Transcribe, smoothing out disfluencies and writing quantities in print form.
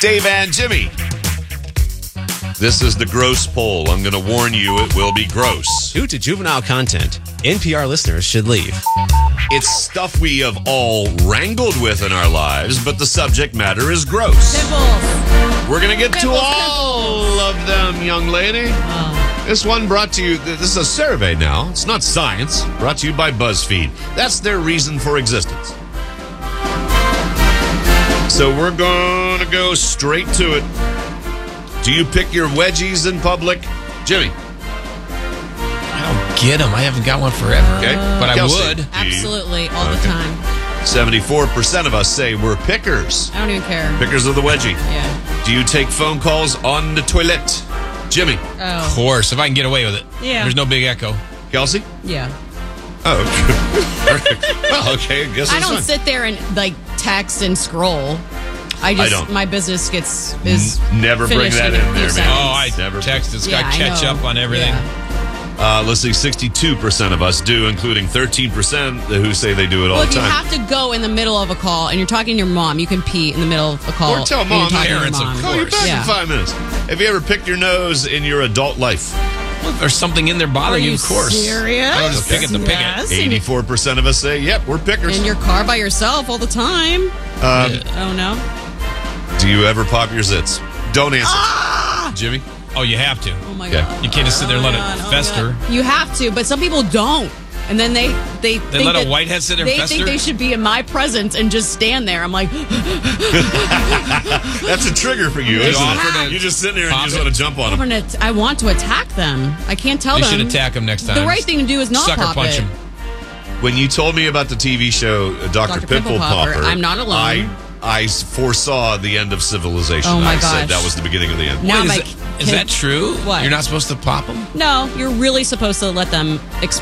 Dave and Jimmy. This is the gross poll. I'm going to warn you, it will be gross. Due to juvenile content, NPR listeners should leave. It's stuff we have all wrangled with in our lives, but the subject matter is gross. Pimples. We're going to get to Pimples, all of them, young lady. This one brought to you, this is a survey now. It's not science. Brought to you by BuzzFeed. That's their reason for existence. So we're going to go straight to it. Do you pick your wedgies in public? Jimmy. I don't get them. I haven't got one forever. Okay. But Kelsey, I would. do you? Absolutely, all the time. 74% of us say we're pickers. I don't even care. Pickers of the wedgie. Yeah. Do you take phone calls on the toilet? Jimmy. Of Oh. course, if I can get away with it. Yeah. There's no big echo. Kelsey? Yeah. Oh, okay. Well, okay. I guess I that's don't fine. sit there and like text and scroll. I don't. My business is Never bring finished that in a in few there, man. seconds. Oh, I Never. text this Yeah, guy I catch know. up on everything. Yeah. Let's see, 62% of us do, including 13% who say they do it all Well, the if you time. have to go in the middle of a call and you're talking to your mom, you can pee in the middle of a call. Or tell and you're mom, talking to your parents, of mom. course. Call you back Yeah. in 5 minutes. Have you ever picked your nose in your adult life? Well, if there's something in there bothering Are you, you of course. serious? I don't just pick it to pick it. Yes. 84% of us say, yep, we're pickers. In your car by yourself all the time. Oh no. Do you ever pop your zits? Don't answer. Jimmy? Oh, you have to. Oh my Okay. god. You can't just sit there and let it fester. You have to, but some people don't. And then they think let a that whitehead sit there and They fester? think they should be in my presence and just stand there. I'm like, That's a trigger for you, You isn't offer it? to You just sitting there and you pop just it? want to jump on them. I want to attack them. I can't tell You them. should attack him next time. The right thing to do is not Sucker pop punch it. him. When you told me about the TV show Dr. Dr. Pimple Pimple Popper, Popper, I'm not alone. I foresaw the end of civilization. Oh my I said gosh. that was the beginning of the end. Now Wait, my is that true? What? You're not supposed to pop them? No, you're really supposed to let them